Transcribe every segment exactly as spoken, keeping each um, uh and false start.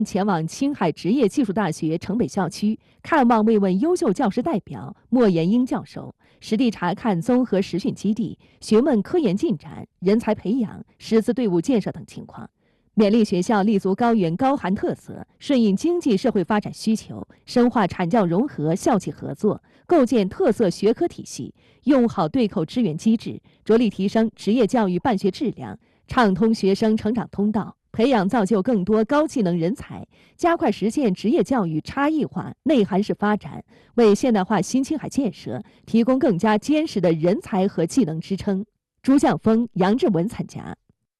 前往青海职业技术大学城北校区看望慰问优秀教师代表莫延英教授，实地查看综合实训基地，询问科研进展、人才培养、师资队伍建设等情况。勉励学校立足高原高寒特色，顺应经济社会发展需求，深化产教融合、校企合作，构建特色学科体系，用好对口支援机制，着力提升职业教育办学质量，畅通学生成长通道，培养造就更多高技能人才，加快实现职业教育差异化、内涵式发展，为现代化新青海建设提供更加坚实的人才和技能支撑。朱向峰、杨志文参加。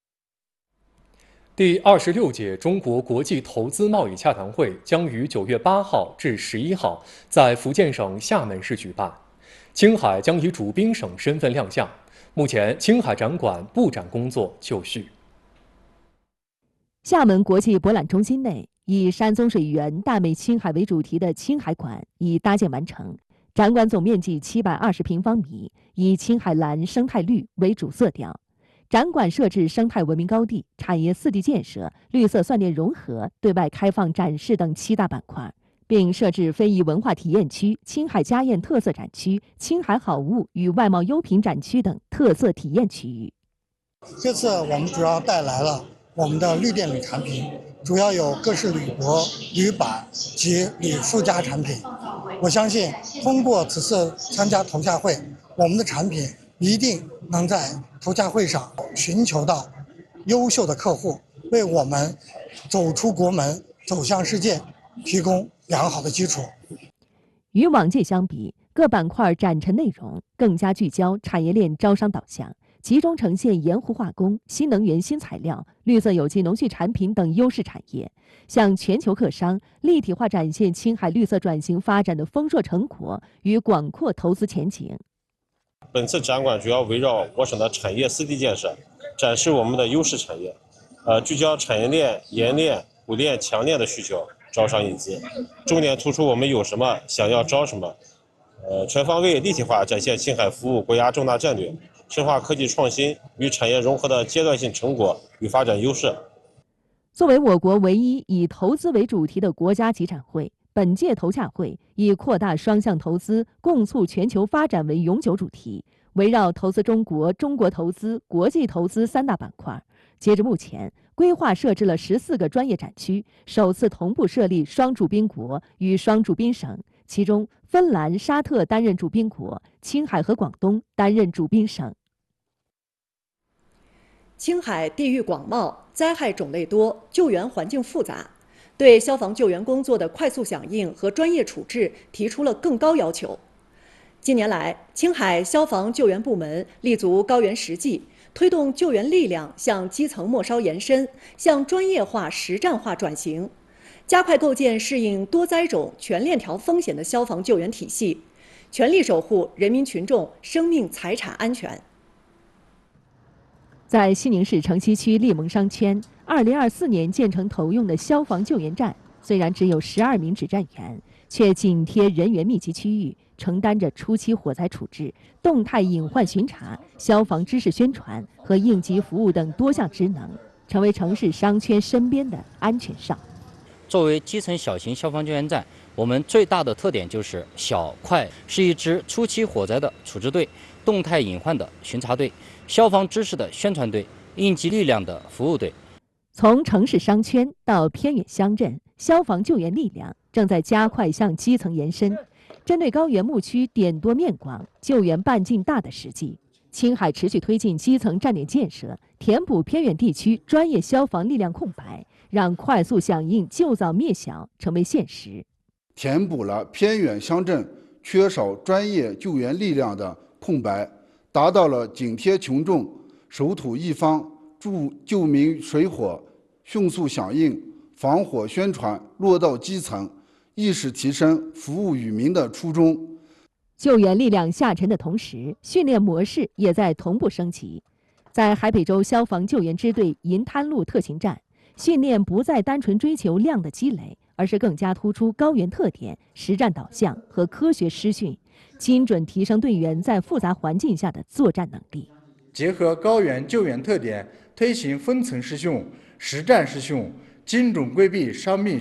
第二十六届中国国际投资贸易洽谈会将于九月八号至十一号在福建省厦门市举办，青海将以主宾省身份亮相。目前，青海展馆布展工作就绪。 厦门国际博览中心内，以山宗水源、大美青海为主题的青海馆已搭建完成。展馆总面积七百二十平方米，以青海蓝、生态绿为主色调。展馆设置生态文明高地、产业四地建设、绿色算电融合、对外开放展示等七大板块，并设置非遗文化体验区、青海家宴特色展区、青海好物与外贸优品展区等特色体验区域。 这次我们主要带来了我们的绿电铝产品，主要有各式铝箔、铝板及铝附加产品。我相信通过此次参加投洽会，我们的产品一定能在投洽会上寻求到优秀的客户，为我们走出国门、走向世界提供良好的基础。 与往届相比，各板块展陈内容更加聚焦产业链招商导向，集中呈现盐湖化工、新能源新材料、绿色有机农畜产品等优势产业，向全球客商立体化展现青海绿色转型发展的丰硕成果与广阔投资前景。 本次展馆主要围绕我省的产业四地建设，展示我们的优势产业，呃，聚焦产业链、盐链、补链、强链的需求，招商引资，重点突出我们有什么，想要招什么，呃，全方位立体化展现青海服务国家重大战略，深化科技创新与产业融合的阶段性成果与发展优势。 作为我国唯一以投资为主题的国家级展会，本届投洽会以扩大双向投资、共促全球发展为永久主题，围绕投资中国、中国投资、国际投资三大板块。截至目前，规划设置了十四个专业展区，首次同步设立双主宾国与双主宾省，其中芬兰、沙特担任主宾国，青海和广东担任主宾省。 青海地域广袤，灾害种类多，救援环境复杂，对消防救援工作的快速响应和专业处置提出了更高要求。近年来，青海消防救援部门立足高原实际，推动救援力量向基层末梢延伸，向专业化、实战化转型，加快构建适应多灾种、全链条风险的消防救援体系，全力守护人民群众生命财产安全。 在西宁市城西区利盟商圈，二零二四年建成投用的消防救援站，虽然只有十二名指战员，却紧贴人员密集区域，承担着初期火灾处置、动态隐患巡查、消防知识宣传和应急服务等多项职能，成为城市商圈身边的安全哨。 作为基层小型消防救援站，我们最大的特点就是小快，是一支初期火灾的处置队、动态隐患的巡查队、消防知识的宣传队、应急力量的服务队。 从城市商圈到偏远乡镇，消防救援力量正在加快向基层延伸。针对高原牧区点多面广、救援半径大的实际，青海持续推进基层站点建设，填补偏远地区专业消防力量空白，让快速响应、救早灭小成为现实。 填补了偏远乡镇缺少专业救援力量的空白，达到了紧贴群众、守土一方、助救民水火、迅速响应、防火宣传落到基层、意识提升、服务于民的初衷。 救援力量下沉的同时，训练模式也在同步升级。在海北州消防救援支队银滩路特勤站，训练不再单纯追求量的积累，而是更加突出高原特点、实战导向和科学施训，精准提升队员在复杂环境下的作战能力。 结合高原救援特点，推行分层施训、实战施训， 精准规避伤病